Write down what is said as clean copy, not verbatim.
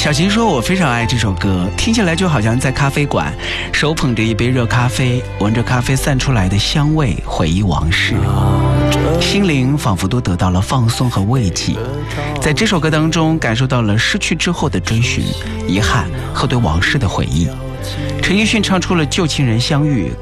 小琴说，我非常爱这首歌，听起来就好像在咖啡馆，手捧着一杯热咖啡，闻着咖啡散出来的香味，回忆往事，心灵仿佛都得到了放松和慰藉。在这首歌当中感受到了失去之后的追寻、遗憾和对往事的回忆。陈奕迅唱出了旧情人相遇